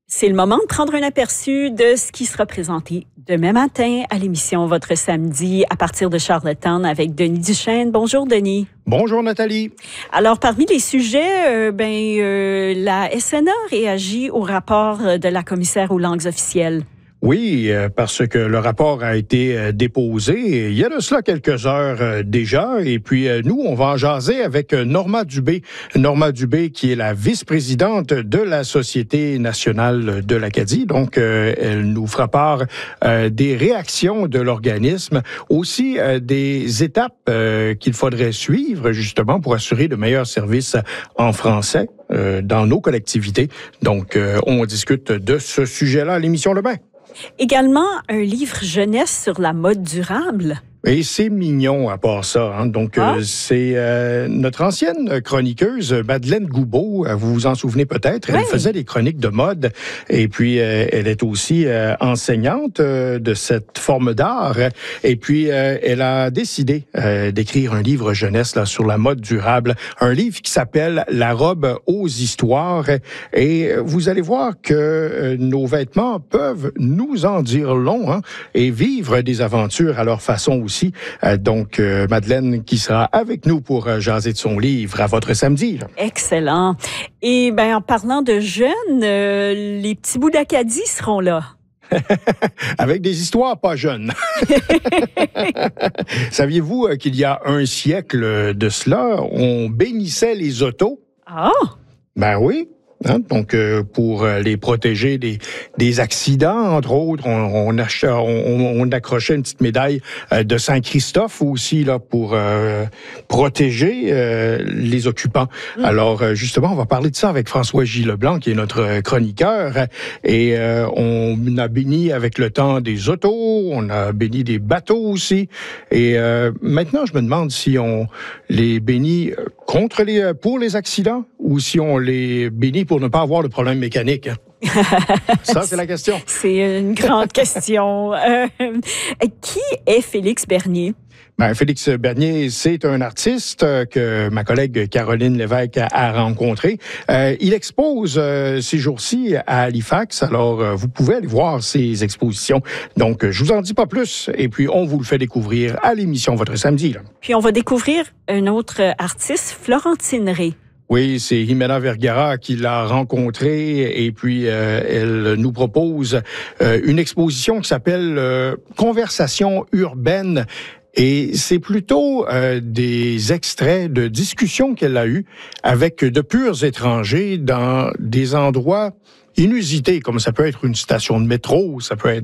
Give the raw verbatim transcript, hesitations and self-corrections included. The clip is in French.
C'est le moment de prendre un aperçu de ce qui sera présenté demain matin à l'émission Votre Samedi à partir de Charlottetown avec Denis Duchesne. Bonjour Denis. Bonjour Nathalie. Alors parmi les sujets, euh, ben euh, la S N A réagit au rapport de la commissaire aux langues officielles. Oui, parce que le rapport a été déposé il y a de cela quelques heures déjà. Et puis, nous, on va en jaser avec Norma Dubé. Norma Dubé, qui est la vice-présidente de la Société nationale de l'Acadie. Donc, elle nous fera part des réactions de l'organisme, aussi des étapes qu'il faudrait suivre, justement, pour assurer de meilleurs services en français dans nos collectivités. Donc, on discute de ce sujet-là à l'émission Le Bain. Également, un livre jeunesse sur la mode durable. Et c'est mignon à part ça. Hein? Donc, ah. euh, c'est euh, notre ancienne chroniqueuse, Madeleine Goubeau. Vous vous en souvenez peut-être. Elle oui. faisait des chroniques de mode. Et puis, euh, elle est aussi euh, enseignante euh, de cette forme d'art. Et puis, euh, elle a décidé euh, d'écrire un livre jeunesse là, sur la mode durable. Un livre qui s'appelle « La robe aux histoires ». Et vous allez voir que euh, nos vêtements peuvent nous en dire long hein, et vivre des aventures à leur façon aussi. Aussi. Euh, donc, euh, Madeleine qui sera avec nous pour euh, jaser de son livre à votre samedi. Là. Excellent. Et ben en parlant de jeunes, euh, les petits bouts d'Acadie seront là. Avec des histoires pas jeunes. Saviez-vous euh, qu'il y a un siècle de cela, on bénissait les autos? Ah! Ben oui. Hein? Donc, euh, pour les protéger des, des accidents, entre autres, on, on, acheta, on, on accrochait une petite médaille euh, de Saint-Christophe aussi là pour euh, protéger euh, les occupants. Mmh. Alors, euh, justement, on va parler de ça avec François J. Leblanc, qui est notre chroniqueur. Et euh, on a béni avec le temps des autos, on a béni des bateaux aussi. Et euh, maintenant, je me demande si on les bénit contre les, pour les accidents ou si on les bénit pour ne pas avoir de problème mécanique. Ça, c'est la question. C'est une grande question. Euh, qui est Félix Bernier? Ben, Félix Bernier, c'est un artiste que ma collègue Caroline Lévesque a rencontré. Euh, il expose euh, ces jours-ci à Halifax, alors euh, vous pouvez aller voir ses expositions. Donc, je vous en dis pas plus, et puis on vous le fait découvrir à l'émission Votre Samedi. Là. Puis on va découvrir un autre artiste, Florentine Rey. Oui, c'est Jimena Vergara qui l'a rencontrée et puis euh, elle nous propose euh, une exposition qui s'appelle euh, Conversation urbaine. Et c'est plutôt euh, des extraits de discussions qu'elle a eues avec de purs étrangers dans des endroits inusités, comme ça peut être une station de métro, ça peut être